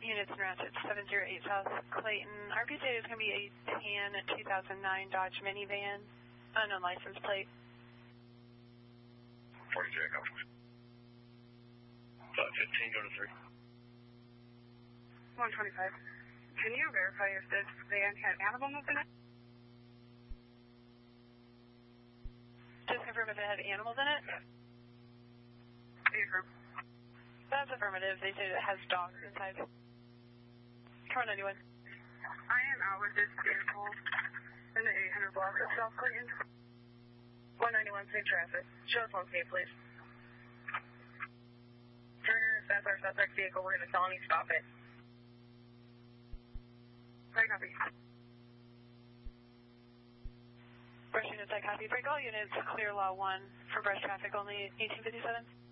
Units and routes at 708 South Clayton. RP data is going to be a tan 2009 Dodge minivan, unknown license plate. 42 Echo. 15, go to 3. 125. Can you verify if this van had animal movement in it? Just confirm if it had animals in it? Affirm. That's affirmative. They say it has dogs inside. Car 91. I am out with this vehicle in the 800 block of South Clayton. 191, same traffic. Show us on tape, please. Turner, if that's our suspect vehicle, we're going to felony stop it. Right, copy. Brush units, I copy. Break all units. Clear law 1 for brush traffic only 1857.